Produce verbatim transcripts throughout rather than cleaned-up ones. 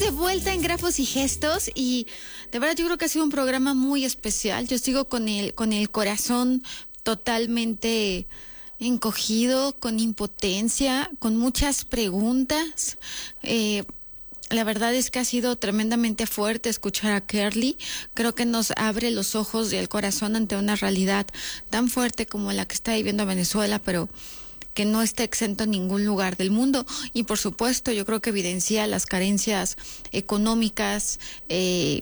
de vuelta en Grafos y Gestos y de verdad yo creo que ha sido un programa muy especial. Yo sigo con el, con el corazón totalmente encogido, con impotencia, con muchas preguntas. Eh, la verdad es que ha sido tremendamente fuerte escuchar a Kerly. Creo que nos abre los ojos y el corazón ante una realidad tan fuerte como la que está viviendo Venezuela, pero que no está exento en ningún lugar del mundo. Y por supuesto, yo creo que evidencia las carencias económicas, eh,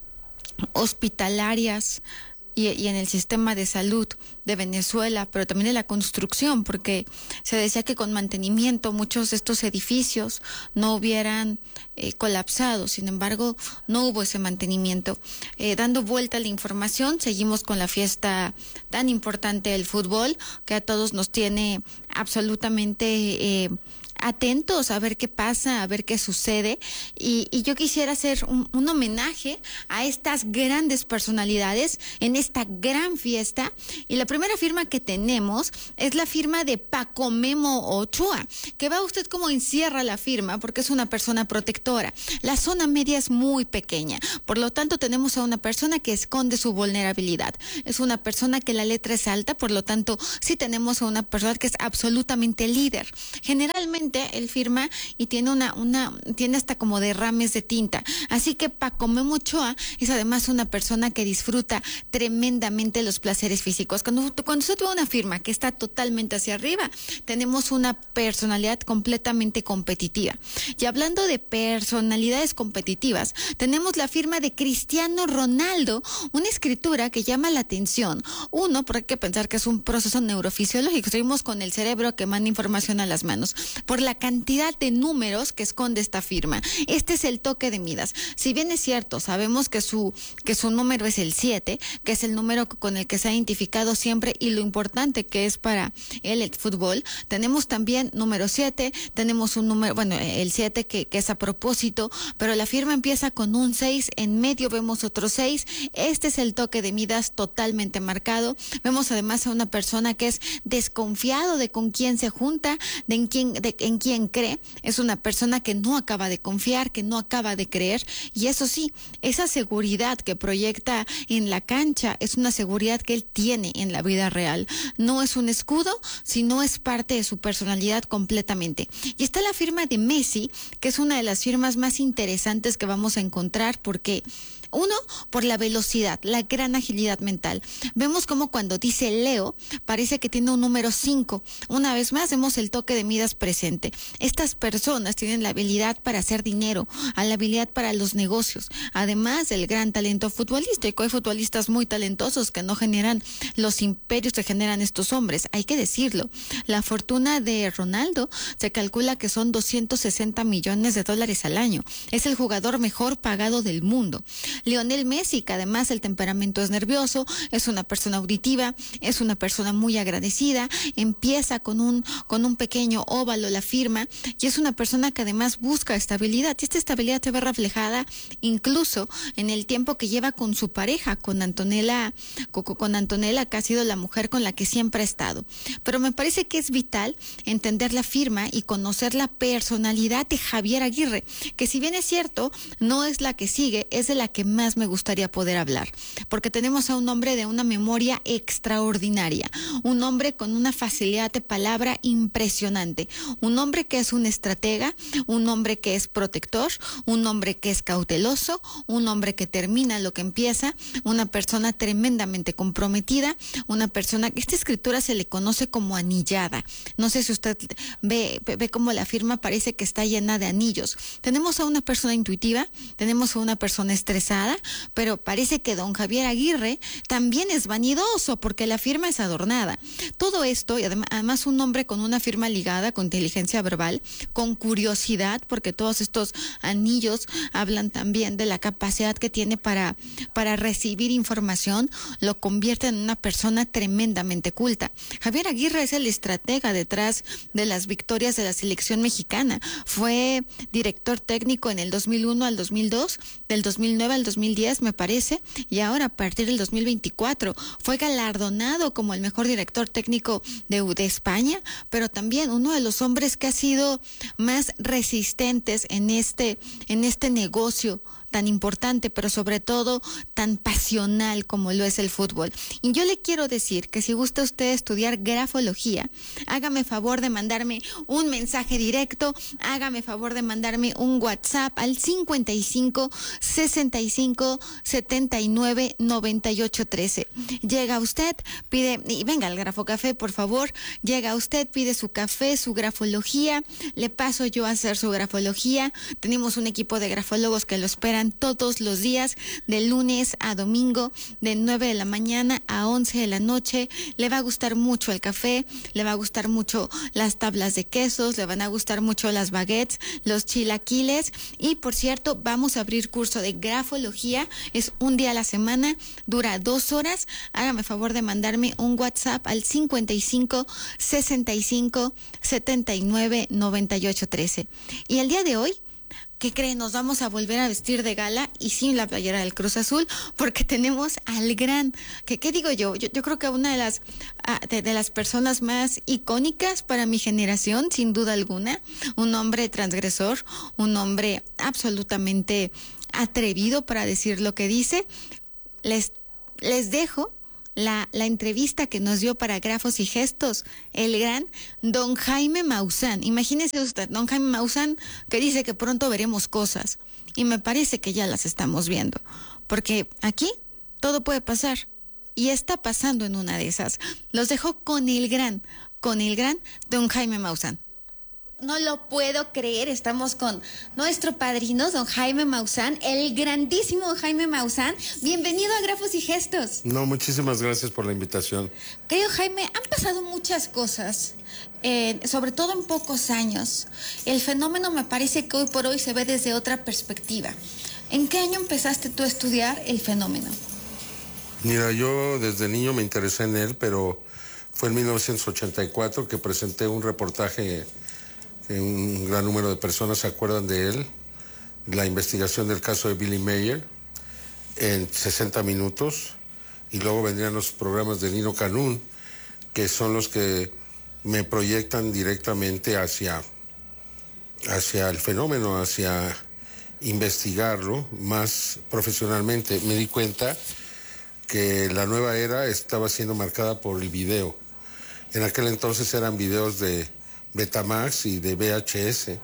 hospitalarias y, y en el sistema de salud de Venezuela, pero también de la construcción, porque se decía que con mantenimiento muchos de estos edificios no hubieran eh, colapsado. Sin embargo, no hubo ese mantenimiento. Eh, dando vuelta a la información, seguimos con la fiesta tan importante del fútbol, que a todos nos tiene absolutamente eh, atentos a ver qué pasa, a ver qué sucede, y, y yo quisiera hacer un, un homenaje a estas grandes personalidades en esta gran fiesta. Y la primera firma que tenemos es la firma de Paco Memo Ochoa, que va usted como encierra la firma, porque es una persona protectora. La zona media es muy pequeña, por lo tanto tenemos a una persona que esconde su vulnerabilidad. Es una persona que la letra es alta, por lo tanto sí tenemos a una persona que es absolutamente líder. Generalmente él firma y tiene una, una, tiene hasta como derrames de tinta. Así que Paco Memo Ochoa es además una persona que disfruta tremendamente los placeres físicos. Cuando, cuando usted ve una firma que está totalmente hacia arriba, tenemos una personalidad completamente competitiva. Y hablando de personalidades competitivas, tenemos la firma de Cristiano Ronaldo, una escritura que llama la atención. Uno, porque hay que pensar que es un proceso neurofisiológico. Seguimos con el cerebro que manda información a las manos. Por la cantidad de números que esconde esta firma. Este es el toque de Midas. Si bien es cierto, sabemos que su, que su número es el siete, que es el número con el que se ha identificado siempre y lo importante que es para él el fútbol, tenemos también número siete, tenemos un número, bueno, el siete que, que es a propósito, pero la firma empieza con un seis, en medio vemos otro seis. Este es el toque de Midas totalmente marcado. Vemos además a una persona que es desconfiado de con quién se junta, de en quién, de en quién cree. Es una persona que no acaba de confiar, que no acaba de creer, y eso sí, esa seguridad que proyecta en la cancha es una seguridad que él tiene en la vida real. No es un escudo, sino es parte de su personalidad completamente. Y está la firma de Messi, que es una de las firmas más interesantes que vamos a encontrar, porque uno, por la velocidad, la gran agilidad mental. Vemos como cuando dice Leo, parece que tiene un número cinco. Una vez más, vemos el toque de Midas presente. Estas personas tienen la habilidad para hacer dinero, la habilidad para los negocios, además del gran talento futbolístico. Hay futbolistas muy talentosos que no generan los imperios que generan estos hombres, hay que decirlo. La fortuna de Ronaldo se calcula que son doscientos sesenta millones de dólares al año. Es el jugador mejor pagado del mundo. Lionel Messi, que además el temperamento es nervioso, es una persona auditiva, es una persona muy agradecida, empieza con un, con un pequeño óvalo la firma, y es una persona que además busca estabilidad, y esta estabilidad se ve reflejada incluso en el tiempo que lleva con su pareja, con Antonella, con, con Antonella, que ha sido la mujer con la que siempre ha estado. Pero me parece que es vital entender la firma y conocer la personalidad de Javier Aguirre, que si bien es cierto, no es la que sigue, es de la que más me gustaría poder hablar, porque tenemos a un hombre de una memoria extraordinaria, un hombre con una facilidad de palabra impresionante, un hombre que es un estratega, un hombre que es protector, un hombre que es cauteloso, un hombre que termina lo que empieza, una persona tremendamente comprometida, una persona que esta escritura se le conoce como anillada. No sé si usted ve, ve, ve cómo la firma parece que está llena de anillos. Tenemos a una persona intuitiva, tenemos a una persona estresada, pero parece que don Javier Aguirre también es vanidoso porque la firma es adornada. Todo esto, y además un hombre con una firma ligada con inteligencia verbal, con curiosidad, porque todos estos anillos hablan también de la capacidad que tiene para, para recibir información, lo convierte en una persona tremendamente culta. Javier Aguirre es el estratega detrás de las victorias de la selección mexicana. Fue director técnico en el dos mil uno al dos mil dos, del dos mil nueve al dos mil diez me parece, y ahora a partir del dos mil veinticuatro fue galardonado como el mejor director técnico de, de España, pero también uno de los hombres crees que ha sido más resistentes en este, en este negocio tan importante, pero sobre todo tan pasional como lo es el fútbol? Y yo le quiero decir que si gusta usted estudiar grafología, hágame favor de mandarme un mensaje directo, hágame favor de mandarme un WhatsApp al cincuenta y cinco, sesenta y cinco, setenta y nueve, noventa y ocho, trece. Llega usted, pide, y venga al Grafocafé, por favor, llega usted, pide su café, su grafología, le paso yo a hacer su grafología. Tenemos un equipo de grafólogos que lo esperan todos los días, de lunes a domingo, de nueve de la mañana a once de la noche. Le va a gustar mucho el café, le va a gustar mucho las tablas de quesos, le van a gustar mucho las baguettes, los chilaquiles. Y por cierto, vamos a abrir curso de grafología, es un día a la semana, dura dos horas. Hágame favor de mandarme un WhatsApp al cincuenta y cinco, sesenta y cinco, setenta y nueve, noventa y ocho, trece. Y el día de hoy, ¿qué creen? Nos vamos a volver a vestir de gala y sin la playera del Cruz Azul, porque tenemos al gran, que, ¿qué digo yo? yo? Yo creo que una de las, de, de las personas más icónicas para mi generación, sin duda alguna, un hombre transgresor, un hombre absolutamente atrevido para decir lo que dice. Les, les dejo La, la entrevista que nos dio para Grafos y Gestos el gran don Jaime Maussan. Imagínese usted, don Jaime Maussan, que dice que pronto veremos cosas, y me parece que ya las estamos viendo, porque aquí todo puede pasar, y está pasando en una de esas. Los dejo con el gran, con el gran don Jaime Maussan. No lo puedo creer, estamos con nuestro padrino, don Jaime Maussan, el grandísimo Jaime Maussan. Bienvenido a Grafos y Gestos. No, muchísimas gracias por la invitación. Querido Jaime, han pasado muchas cosas, eh, sobre todo en pocos años. El fenómeno me parece que hoy por hoy se ve desde otra perspectiva. ¿En qué año empezaste tú a estudiar el fenómeno? Mira, yo desde niño me interesé en él, pero fue en mil novecientos ochenta y cuatro que presenté un reportaje. Un gran número de personas se acuerdan de él, la investigación del caso de Billy Mayer, en sesenta minutos, y luego vendrían los programas de Nino Canún, que son los que me proyectan directamente hacia, hacia el fenómeno, hacia investigarlo más profesionalmente. Me di cuenta que la nueva era estaba siendo marcada por el video. En aquel entonces eran videos de Betamax y de V H S,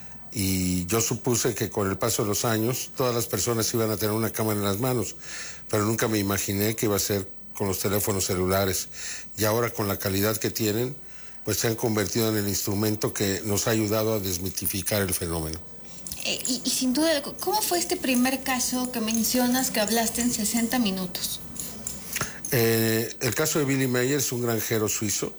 y yo supuse que con el paso de los años todas las personas iban a tener una cámara en las manos, pero nunca me imaginé que iba a ser con los teléfonos celulares, y ahora con la calidad que tienen, pues se han convertido en el instrumento que nos ha ayudado a desmitificar el fenómeno. Eh, y, y sin duda, ¿cómo fue este primer caso que mencionas que hablaste en sesenta minutos? Eh, el caso de Billy Mayer es un granjero suizo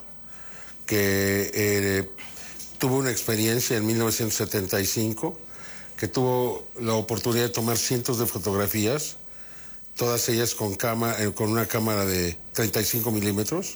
que eh, tuvo una experiencia en mil novecientos setenta y cinco, que tuvo la oportunidad de tomar cientos de fotografías, todas ellas con, cama, eh, con una cámara de treinta y cinco milímetros,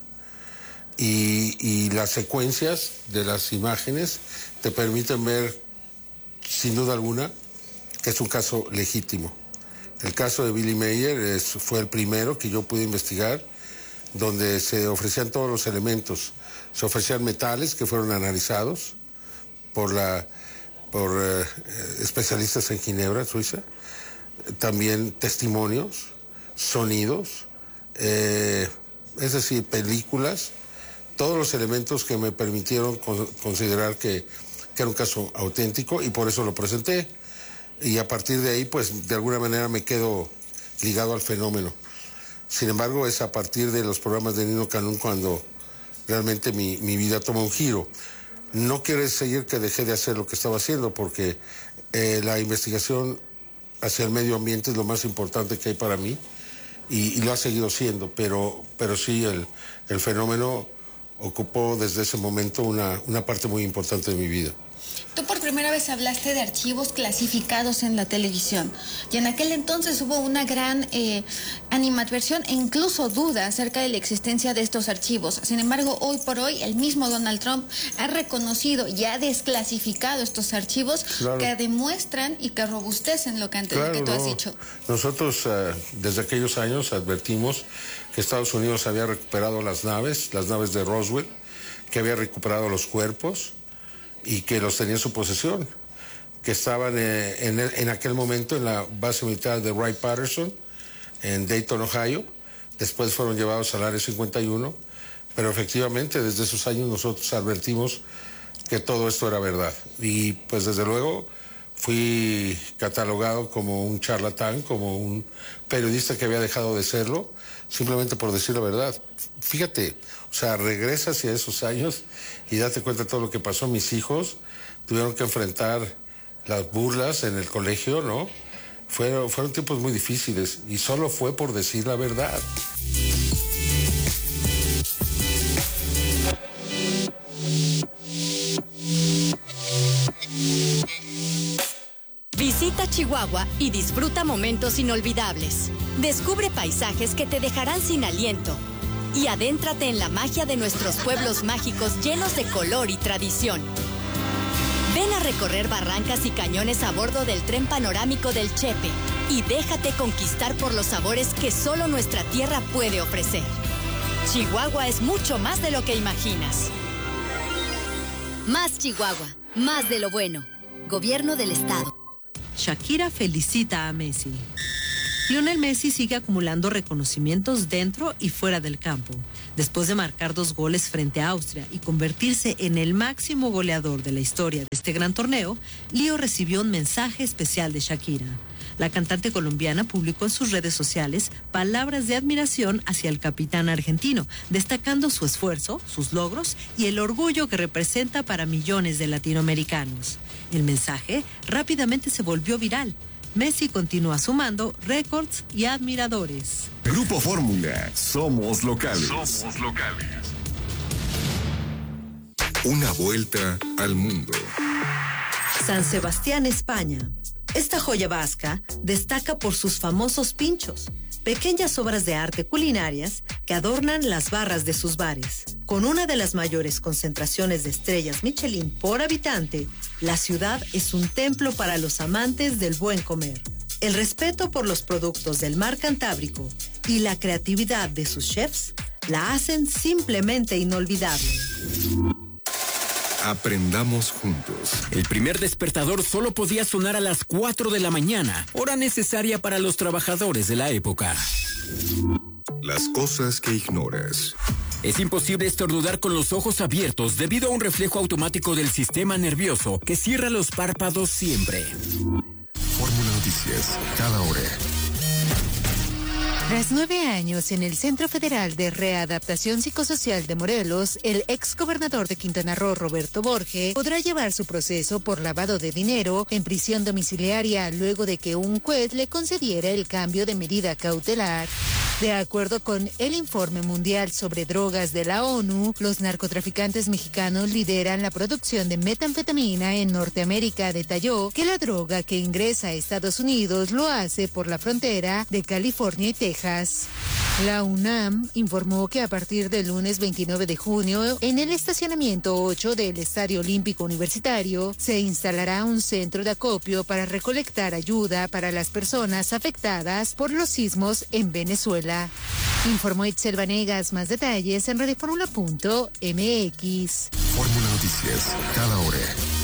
y, y las secuencias de las imágenes te permiten ver, sin duda alguna, que es un caso legítimo. El caso de Billy Mayer es, fue el primero que yo pude investigar, donde se ofrecían todos los elementos. Se ofrecían metales que fueron analizados por, la, por eh, especialistas en Ginebra, Suiza. También testimonios, sonidos, eh, es decir, películas, todos los elementos que me permitieron con, considerar que, que era un caso auténtico, y por eso lo presenté. Y a partir de ahí, pues, de alguna manera me quedo ligado al fenómeno. Sin embargo, es a partir de los programas de Nino Canún cuando realmente mi, mi vida toma un giro. No quiere decir que dejé de hacer lo que estaba haciendo, porque eh, la investigación hacia el medio ambiente es lo más importante que hay para mí, y, y lo ha seguido siendo, pero, pero sí, el, el fenómeno ocupó desde ese momento una, una parte muy importante de mi vida. Tú por primera vez hablaste de archivos clasificados en la televisión, y en aquel entonces hubo una gran eh, animadversión e incluso duda acerca de la existencia de estos archivos. Sin embargo, hoy por hoy el mismo Donald Trump ha reconocido y ha desclasificado estos archivos, claro, que demuestran y que robustecen lo que antes claro, que tú no. has dicho. Nosotros uh, desde aquellos años advertimos que Estados Unidos había recuperado las naves, las naves de Roswell, que había recuperado los cuerpos, y que los tenía en su posesión, que estaban eh, en, en aquel momento en la base militar de Wright-Patterson, en Dayton, Ohio. Después fueron llevados al Área cincuenta y uno, pero efectivamente desde esos años nosotros advertimos que todo esto era verdad. Y pues desde luego fui catalogado como un charlatán, como un periodista que había dejado de serlo, simplemente por decir la verdad. Fíjate, o sea, regresa hacia esos años y date cuenta de todo lo que pasó. Mis hijos tuvieron que enfrentar las burlas en el colegio, ¿no? Fueron, fueron tiempos muy difíciles y solo fue por decir la verdad. Visita Chihuahua y disfruta momentos inolvidables. Descubre paisajes que te dejarán sin aliento y adéntrate en la magia de nuestros pueblos mágicos llenos de color y tradición. Ven a recorrer barrancas y cañones a bordo del tren panorámico del Chepe y déjate conquistar por los sabores que solo nuestra tierra puede ofrecer. Chihuahua es mucho más de lo que imaginas. Más Chihuahua, más de lo bueno. Gobierno del Estado. Shakira felicita a Messi. Lionel Messi sigue acumulando reconocimientos dentro y fuera del campo. Después de marcar dos goles frente a Austria y convertirse en el máximo goleador de la historia de este gran torneo, Lío recibió un mensaje especial de Shakira. La cantante colombiana publicó en sus redes sociales palabras de admiración hacia el capitán argentino, destacando su esfuerzo, sus logros y el orgullo que representa para millones de latinoamericanos. El mensaje rápidamente se volvió viral. Messi continúa sumando récords y admiradores. Grupo Fórmula, somos locales. Somos locales. Una vuelta al mundo. San Sebastián, España. Esta joya vasca destaca por sus famosos pinchos, pequeñas obras de arte culinarias que adornan las barras de sus bares. Con una de las mayores concentraciones de estrellas Michelin por habitante, la ciudad es un templo para los amantes del buen comer. El respeto por los productos del mar Cantábrico y la creatividad de sus chefs la hacen simplemente inolvidable. Aprendamos juntos. El primer despertador solo podía sonar a las cuatro de la mañana, hora necesaria para los trabajadores de la época. Las cosas que ignoras. Es imposible estornudar con los ojos abiertos debido a un reflejo automático del sistema nervioso que cierra los párpados siempre. Fórmula Noticias, cada hora. Tras nueve años en el Centro Federal de Readaptación Psicosocial de Morelos, el exgobernador de Quintana Roo, Roberto Borge, podrá llevar su proceso por lavado de dinero en prisión domiciliaria luego de que un juez le concediera el cambio de medida cautelar. De acuerdo con el Informe Mundial sobre Drogas de la ONU, los narcotraficantes mexicanos lideran la producción de metanfetamina en Norteamérica. Detalló que la droga que ingresa a Estados Unidos lo hace por la frontera de California y Texas. La UNAM informó que a partir del lunes veintinueve de junio, en el estacionamiento ocho del Estadio Olímpico Universitario, se instalará un centro de acopio para recolectar ayuda para las personas afectadas por los sismos en Venezuela. Informó Itzel Vanegas. Más detalles en radioformula punto m x. Fórmula Noticias, cada hora.